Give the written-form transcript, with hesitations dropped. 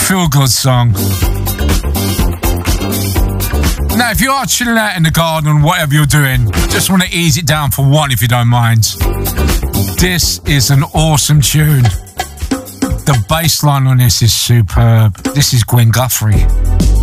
feel-good song. Now, if you are chilling out in the garden or whatever you're doing, just want to ease it down for one if you don't mind. This is an awesome tune. The bass line on this is superb. This is Gwen Guthrie.